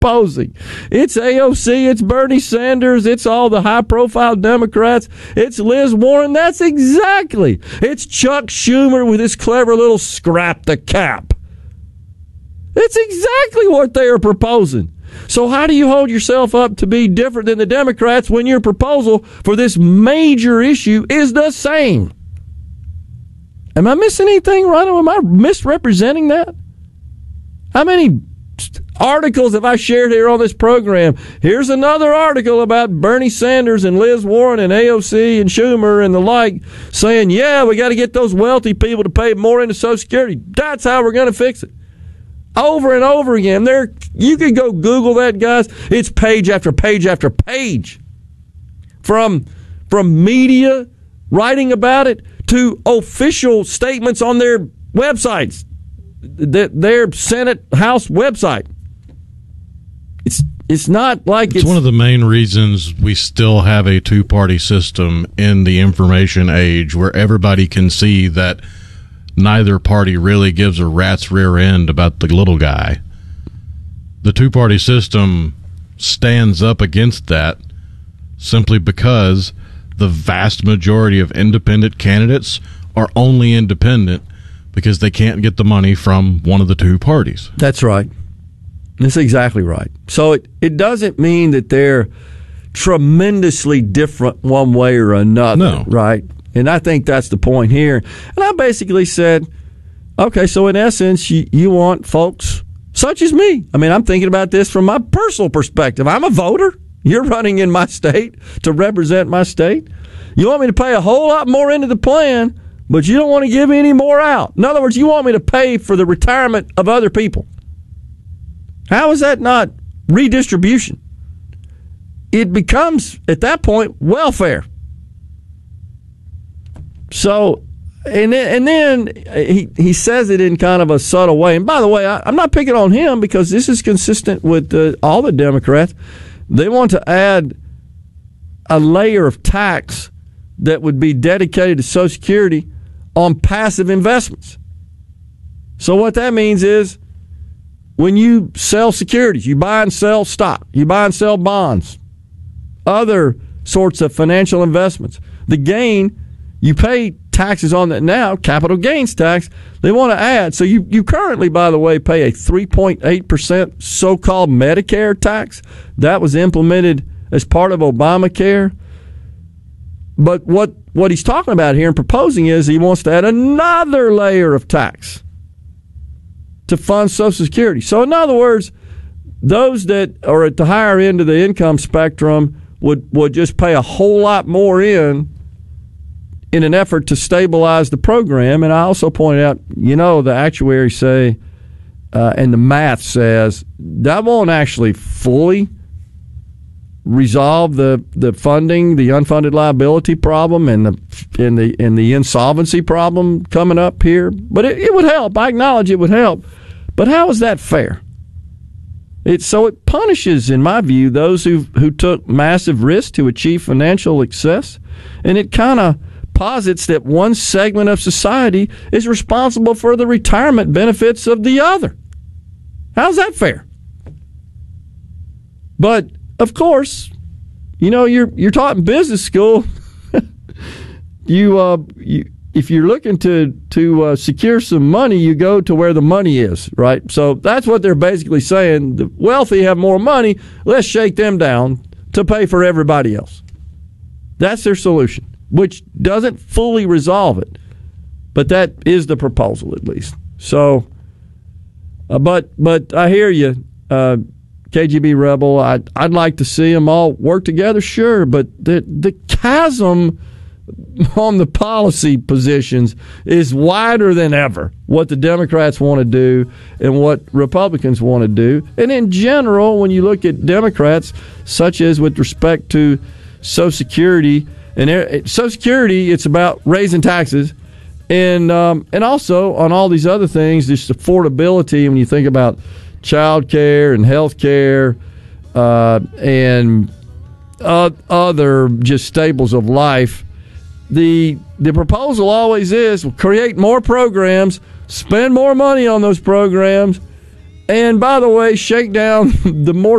proposing. It's AOC, it's Bernie Sanders, it's all the high-profile Democrats, it's Liz Warren. That's exactly. It's Chuck Schumer with his clever little scrap the cap. It's exactly what they are proposing. So how do you hold yourself up to be different than the Democrats when your proposal for this major issue is the same? Am I missing anything, Rhino? Am I misrepresenting that? How many articles have I shared here on this program? Here's another article about Bernie Sanders and Liz Warren and AOC and Schumer and the like saying, yeah, we got to get those wealthy people to pay more into Social Security. That's how we're going to fix it. Over and over again. You could go Google that, guys. It's page after page after page. From media writing about it to official statements on their websites, their Senate House website. It's not like it's one of the main reasons we still have a two-party system in the information age where everybody can see that neither party really gives a rat's rear end about the little guy. The two-party system stands up against that simply because the vast majority of independent candidates are only independent because they can't get the money from one of the two parties. That's right. That's exactly right. So it doesn't mean that they're tremendously different one way or another, no. Right? And I think that's the point here. And I basically said, okay, so in essence, you want folks such as me. I mean, I'm thinking about this from my personal perspective. I'm a voter. You're running in my state to represent my state. You want me to pay a whole lot more into the plan, but you don't want to give me any more out. In other words, you want me to pay for the retirement of other people. How is that not redistribution? It becomes, at that point, welfare. So, and then he says it in kind of a subtle way. And by the way, I'm not picking on him because this is consistent with all the Democrats. They want to add a layer of tax that would be dedicated to Social Security on passive investments. So what that means is when you sell securities, you buy and sell stock, you buy and sell bonds, other sorts of financial investments, the gain, you pay taxes on that now, capital gains tax, they want to add. So you currently, by the way, pay a 3.8% so-called Medicare tax. That was implemented as part of Obamacare. But what he's talking about here and proposing is he wants to add another layer of tax to fund Social Security. So in other words, those that are at the higher end of the income spectrum would just pay a whole lot more in an effort to stabilize the program. And I also pointed out, the actuaries say, and the math says, that won't actually fully resolve the funding, the unfunded liability problem, and the insolvency problem coming up here. But it would help. I acknowledge it would help. But how is that fair? It punishes, in my view, those who took massive risks to achieve financial success, and it kind of posits that one segment of society is responsible for the retirement benefits of the other. How's that fair? But of course, you're taught in business school. If you're looking to secure some money, you go to where the money is, right? So that's what they're basically saying. The wealthy have more money. Let's shake them down to pay for everybody else. That's their solution, which doesn't fully resolve it, but that is the proposal at least. So, but I hear you, KGB Rebel. I'd like to see them all work together, sure, but the chasm on the policy positions is wider than ever. What the Democrats want to do and what Republicans want to do, and in general, when you look at Democrats, such as with respect to Social Security. And Social Security, it's about raising taxes, and also on all these other things, just affordability. When you think about child care and health care and other just staples of life, the proposal always is create more programs, spend more money on those programs, And by the way, shake down the more